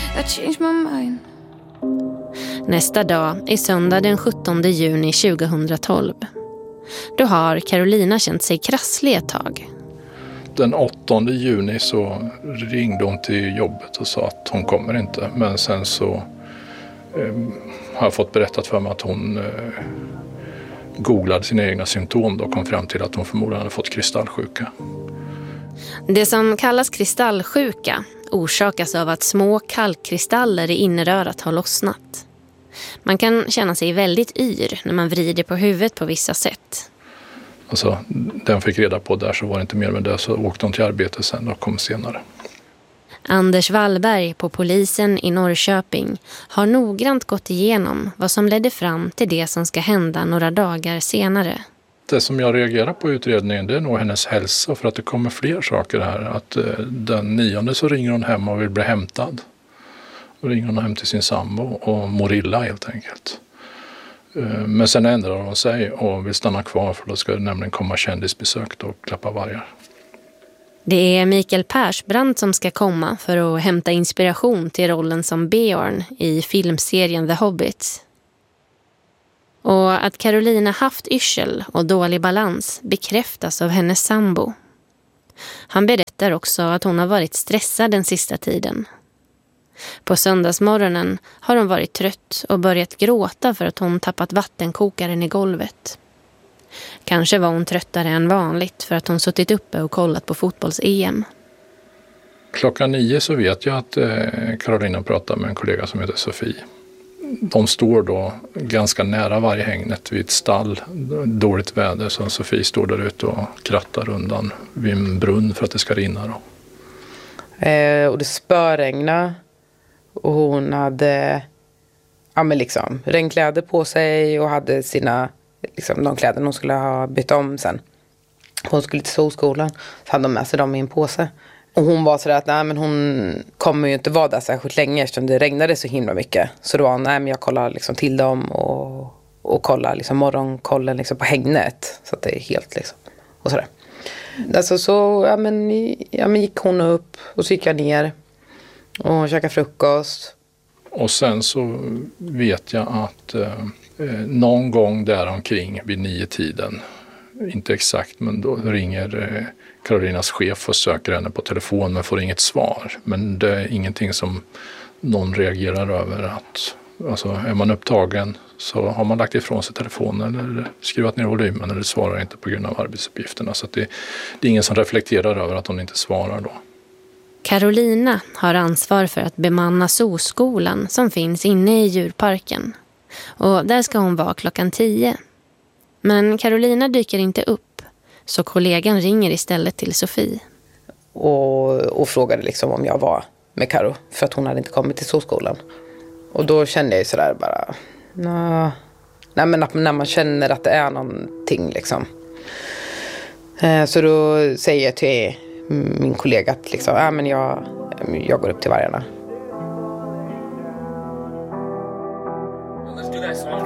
I changed my mind. Nästa dag är söndag den 17 juni 2012. Då har Carolina känt sig krasslig ett tag. Den 8 juni så ringde hon till jobbet och sa att hon kommer inte. Men sen så har jag fått berättat för mig att hon googlade sina egna symptom då och kom fram till att hon förmodligen hade fått kristallsjuka. Det som kallas kristallsjuka orsakas av att små kalkkristaller i innerörat har lossnat. Man kan känna sig väldigt yr när man vrider på huvudet på vissa sätt. Alltså, den fick reda på där så var det inte mer med det, så åkte hon till arbete sen och kom senare. Anders Wallberg på polisen i Norrköping har noggrant gått igenom vad som ledde fram till det som ska hända några dagar senare. Det som jag reagerar på i utredningen, det är nog hennes hälsa, för att det kommer fler saker här. Att den 9:e så ringer hon hem och vill bli hämtad. Och ringer hon hem till sin sambo och mår illa helt enkelt. Men sen ändrar hon sig och vill stanna kvar, för då ska det nämligen komma kändisbesök och klappa vargar. Det är Mikael Persbrandt som ska komma för att hämta inspiration till rollen som Beorn i filmserien The Hobbit. Och att Carolina haft yrsel och dålig balans bekräftas av hennes sambo. Han berättar också att hon har varit stressad den sista tiden. På söndagsmorgonen har hon varit trött och börjat gråta för att hon tappat vattenkokaren i golvet. Kanske var hon tröttare än vanligt för att hon suttit uppe och kollat på fotbolls-EM. Klockan 9 så vet jag att Carolina pratar med en kollega som heter Sofie. De står då ganska nära varghägnet vid ett stall, dåligt väder, så Sofie står där ute och krattar undan vid en brunn för att det ska rinna då. Och det spöregnade och hon hade regnkläder på sig och hade sina de kläder hon skulle ha bytt om sen. Hon skulle till solskolan, så hade de med sig dem i en påse. Och hon var sådär att hon kommer ju inte vara där särskilt länge eftersom det regnade så himla mycket. Så då var jag kollar till dem och kollar morgonkollen på hägnet. Så att det är helt och sådär. Alltså så gick hon upp och så gick jag ner och käkade frukost. Och sen så vet jag att någon gång där omkring vid 9-tiden, inte exakt, men då ringer Carolinas chef och söker henne på telefon men får inget svar. Men det är ingenting som någon reagerar över. Att, alltså, är man upptagen så har man lagt ifrån sig telefonen eller skruvat ner volymen eller svarar inte på grund av arbetsuppgifterna. Så att det är ingen som reflekterar över att hon inte svarar då. Carolina har ansvar för att bemanna zooskolan som finns inne i djurparken. Och där ska hon vara klockan 10. Men Carolina dyker inte upp, så kollegan ringer istället till Sofie. Och frågade om jag var med Karo, för att hon hade inte kommit till zooskolan. Och då kände jag ju sådär bara, nej men när man känner att det är någonting Så då säger jag till min kollega att men jag går upp till vargarna.